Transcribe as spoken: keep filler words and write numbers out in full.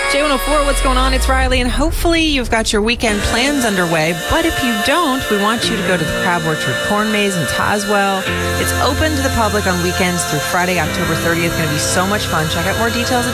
J one oh four, what's going on? It's Riley, and hopefully you've got your weekend plans underway. But if you don't, we want you to go to the Crab Orchard Corn Maze in Tazewell. It's open to the public on weekends through Friday, October thirtieth. It's going to be so much fun. Check out more details